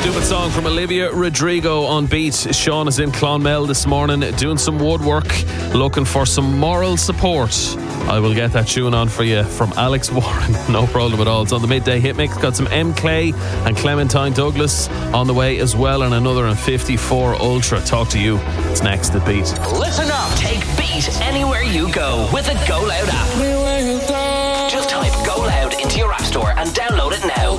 Stupid song from Olivia Rodrigo on Beat. Sean is in Clonmel this morning doing some woodwork, looking for some moral support. I will get that tune on for you from Alex Warren. No problem at all. It's on the midday hit mix. Got some M. Clay and Clementine Douglas on the way as well, and another on 54 Ultra. Talk to you. It's next at Beat. Listen up. Take Beat anywhere you go with the Go Loud app. Just type Go Loud into your app store and download it now.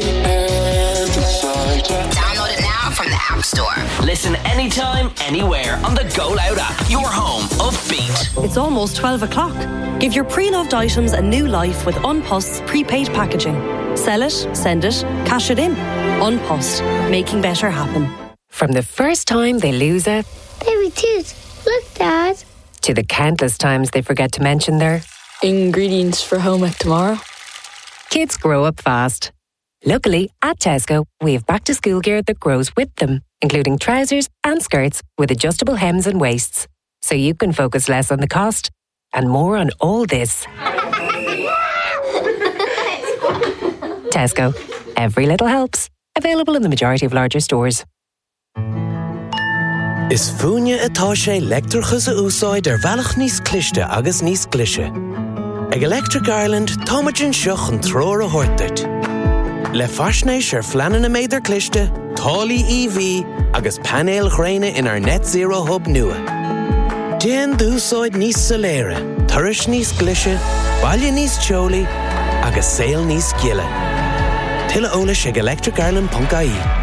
Download it now from the App Store. Listen anytime, anywhere on the Go Loud app. Your home of Beat. It's almost 12 o'clock. Give your pre-loved items a new life with Unpost's prepaid packaging. Sell it, send it, cash it in. Unpost, making better happen. From the first time they lose a baby tooth. Look, Dad. To the countless times they forget to mention their ingredients for home ec tomorrow. Kids grow up fast. Luckily, at Tesco, we have back-to-school gear that grows with them, including trousers and skirts with adjustable hems and waists. So you can focus less on the cost and more on all this. Tesco. Every little helps. Available in the majority of larger stores. Is fúine atá sé leictreachas a úsáid veilach níos cliste agus níos clise. Ag Electric Ireland, táimeann seach an tróir a thuirteart. Le faisnéis fleanan na méidir cliste, tálaí EV agus panel chréine in our net zero hub nua. Déan dúsáid níos soléire, turais níos clise, baile níos teolaí agus saol níos gielle. Tuilleadh eolais ag electricireland.ie.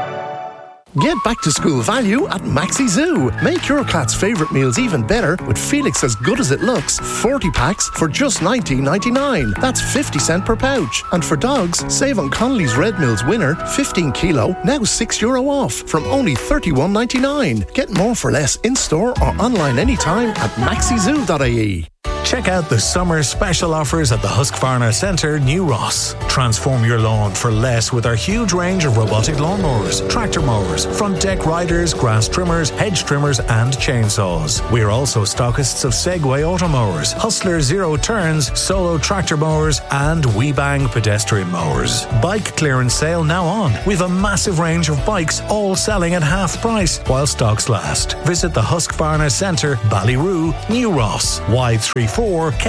Get back to school value at Maxi Zoo. Make your cat's favourite meals even better with Felix As Good As It Looks 40 packs for just $19.99. That's 50 cents per pouch. And for dogs, save on Connolly's Red Mills Winner 15 kilo, now €6 off from only $31.99. Get more for less in-store or online anytime at maxizoo.ie. Check out the summer special offers at the Husqvarna Centre, New Ross. Transform your lawn for less with our huge range of robotic lawnmowers, tractor mowers, front deck riders, grass trimmers, hedge trimmers and chainsaws. We are also stockists of Segway automowers, Hustler Zero Turns, Solo tractor mowers and WeBang pedestrian mowers. Bike clearance sale now on. We've a massive range of bikes all selling at half price while stocks last. Visit the Husqvarna Centre, Ballyroo, New Ross, Y34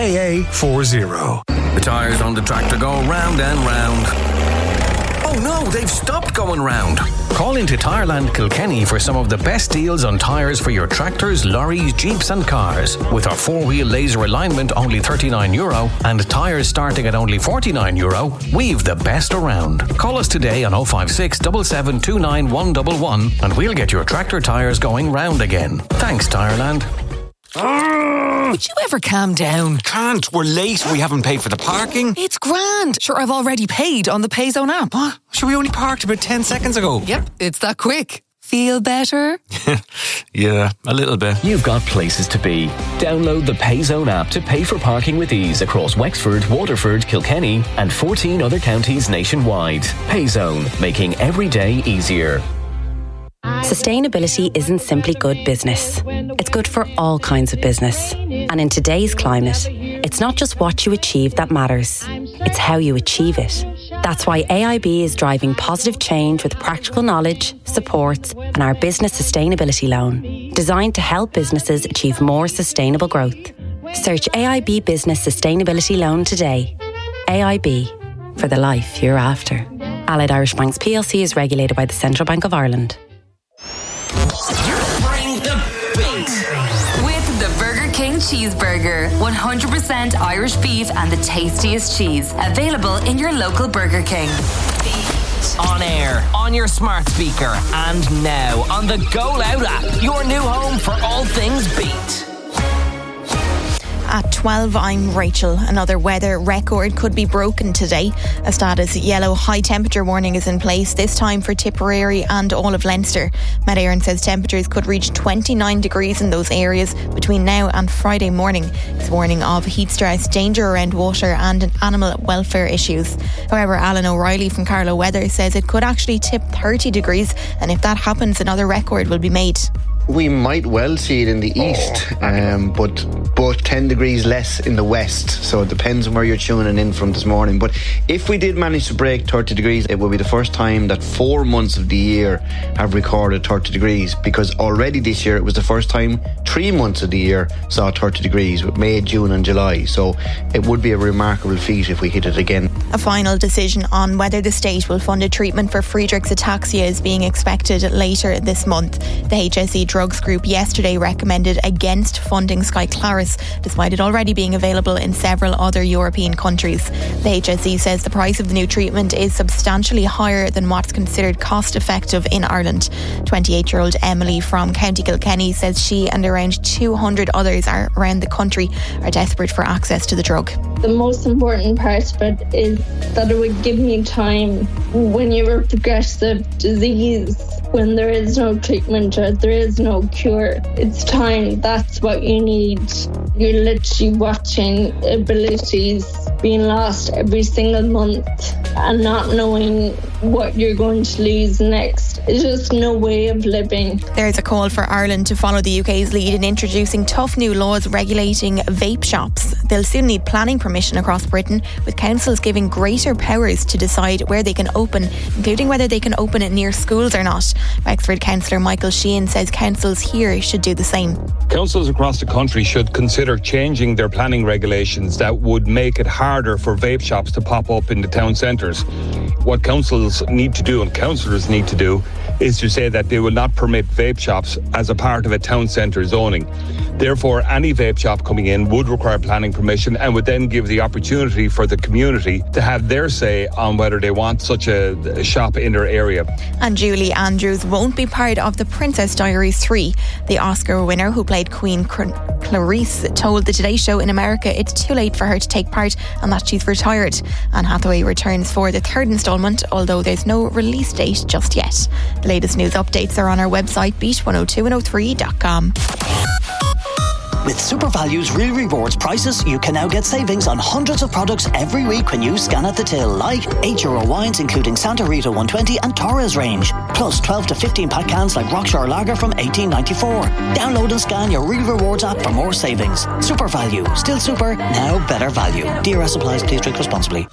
KA40. The tyres on the tractor go round and round. Oh no, they've stopped going round. Call into Tyreland Kilkenny for some of the best deals on tyres for your tractors, lorries, jeeps and cars. With our 4-wheel laser alignment only €39 and tyres starting at only €49, we've the best around. Call us today on 056 7729 111 and we'll get your tractor tyres going round again. Thanks, Tyreland. Would you ever calm down? Can't. We're late. We haven't paid for the parking. It's grand. Sure, I've already paid on the Payzone app. What? Sure, we only parked about 10 seconds ago. Yep, it's that quick. Feel better? Yeah, a little bit. You've got places to be. Download the Payzone app to pay for parking with ease across Wexford, Waterford, Kilkenny and 14 other counties nationwide. Payzone, making every day easier. Sustainability isn't simply good business. It's good for all kinds of business. And in today's climate, it's not just what you achieve that matters. It's how you achieve it. That's why AIB is driving positive change with practical knowledge, support, and our business sustainability loan, designed to help businesses achieve more sustainable growth. Search AIB Business Sustainability Loan today. AIB, for the life you're after. Allied Irish Banks plc is regulated by the Central Bank of Ireland. Bring the beat. With the Burger King Cheeseburger. 100% Irish beef and the tastiest cheese. Available in your local Burger King. On air, on your smart speaker, and now on the Go Loud app. Your new home for all things beat. At 12, I'm Rachel. Another weather record could be broken today. A status yellow high temperature warning is in place, this time for Tipperary and all of Leinster. Met Éireann says temperatures could reach 29 degrees in those areas between now and Friday morning. It's warning of heat stress, danger around water and animal welfare issues. However, Alan O'Reilly from Carlow Weather says it could actually tip 30 degrees, and if that happens, another record will be made. We might well see it in the east, but 10 degrees less in the west. So it depends on where you're tuning in from this morning. But if we did manage to break 30 degrees, it will be the first time that 4 months of the year have recorded 30 degrees, because already this year it was the first time 3 months of the year saw 30 degrees with May, June and July. So it would be a remarkable feat if we hit it again. A final decision on whether the state will fund a treatment for Friedreich's ataxia is being expected later this month. The HSE Drugs Group yesterday recommended against funding Skyclarys, despite it already being available in several other European countries. The HSE says the price of the new treatment is substantially higher than what's considered cost effective in Ireland. 28-year-old Emily from County Kilkenny says she and around 200 others around the country are desperate for access to the drug. The most important part of it is that it would give me time when you have a progressive disease, when there is no treatment or there is no cure. It's time. That's what you need. You're literally watching abilities being lost every single month and not knowing what you're going to lose next. It's just no way of living. There's a call for Ireland to follow the UK's lead in introducing tough new laws regulating vape shops. They'll soon need planning permission across Britain, with councils giving greater powers to decide where they can open, including whether they can open it near schools or not. Wexford councillor Michael Sheehan says councils here should do the same. Councils across the country should consider changing their planning regulations that would make it harder for vape shops to pop up in the town centres. What councils need to do and councillors need to do is to say that they will not permit vape shops as a part of a town centre zoning. Therefore, any vape shop coming in would require planning permission and would then give the opportunity for the community to have their say on whether they want such a shop in their area. And Julie Andrews won't be part of The Princess Diaries 3. The Oscar winner who played Queen Clarice told the Today Show in America it's too late for her to take part and that she's retired. Anne Hathaway returns for the third instalment, although there's no release date just yet. The latest news updates are on our website, beat102and03.com. With SuperValue's Real Rewards prices, you can now get savings on hundreds of products every week when you scan at the till, like €8 wines including Santa Rita 120 and Torres range, plus 12 to 15 pack cans like Rockshore Lager from $18.94. Download and scan your Real Rewards app for more savings. SuperValue, still super, now better value. DRS applies, please drink responsibly.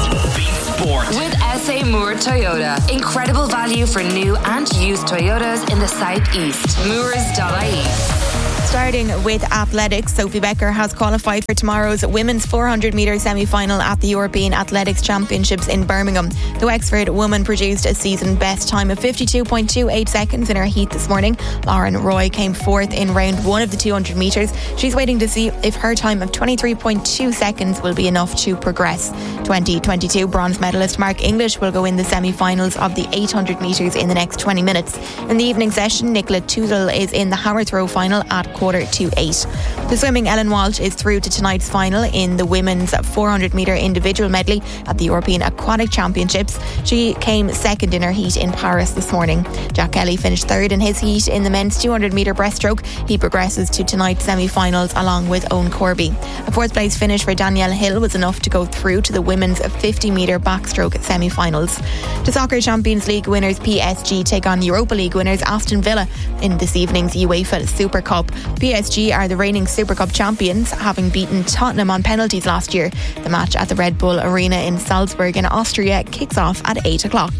With SA Moore Toyota. Incredible value for new and used Toyotas in the southeast. Moors.ie. Starting with athletics, Sophie Becker has qualified for tomorrow's women's 400 metre semi-final at the European Athletics Championships in Birmingham. The Wexford woman produced a season best time of 52.28 seconds in her heat this morning. Lauren Roy came fourth in round one of the 200 metres. She's waiting to see if her time of 23.2 seconds will be enough to progress. 2022 bronze medalist Mark English will go in the semi-finals of the 800 metres in the next 20 minutes. In the evening session, Nicola Tootle is in the hammer throw final at 7:45. The swimming Ellen Walsh is through to tonight's final in the women's 400 metre individual medley at the European Aquatic Championships. She came second in her heat in Paris this morning. Jack Kelly finished third in his heat in the men's 200 metre breaststroke. He progresses to tonight's semi-finals along with Owen Corby. A fourth place finish for Danielle Hill was enough to go through to the women's 50 metre backstroke semi-finals. The Soccer Champions League winners PSG take on Europa League winners Aston Villa in this evening's UEFA Super Cup. PSG are the reigning Super Cup champions, having beaten Tottenham on penalties last year. The match at the Red Bull Arena in Salzburg in Austria kicks off at 8 o'clock.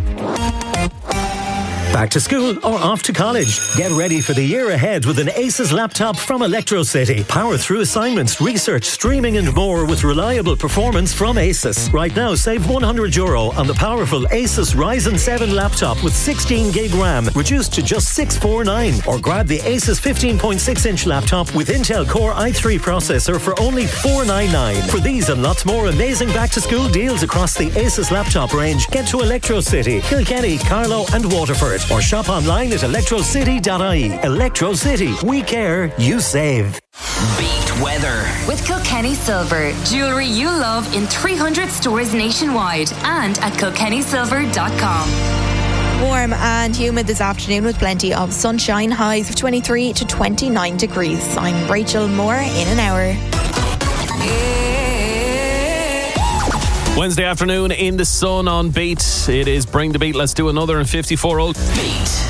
Back to school or off to college? Get ready for the year ahead with an Aces laptop from Electrocity. Power through assignments, research, streaming and more with reliable performance from Asus. Right now, save €100 on the powerful Asus Ryzen 7 laptop with 16 gig RAM, reduced to just $649. Or grab the Asus 15.6-inch laptop with Intel Core i3 processor for only $499. For these and lots more amazing back-to-school deals across the Asus laptop range, get to Electrocity, Kilkenny, Carlow and Waterford. Or shop online at electrocity.ie. Electro City. We care, you save. Beat weather. With Kilkenny Silver. Jewellery you love in 300 stores nationwide and at kilkennysilver.com. Warm and humid this afternoon with plenty of sunshine. Highs of 23 to 29 degrees. I'm Rachel Moore in an hour. Wednesday afternoon in the sun on Beat. It is Bring the Beat. Let's do another in 54 old. Beat.